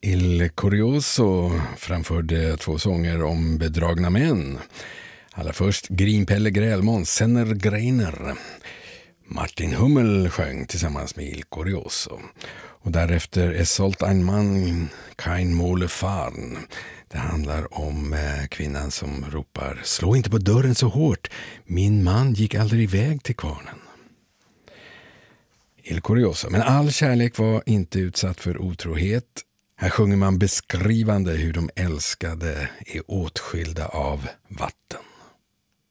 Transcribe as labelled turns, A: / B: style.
A: Il Curioso framförde 2 sånger om bedragna män. Allra först Grinpelle Grälmåns Senner Greiner. Martin Hummel sjöng tillsammans med Il Curioso. Och därefter Es sollt ein Mann kein Mole fahren. Det handlar om kvinnan som ropar: slå inte på dörren så hårt, min man gick aldrig iväg till kvarnen. Il Curioso. Men all kärlek var inte utsatt för otrohet. Här sjunger man beskrivande hur de älskade är åtskilda av vatten.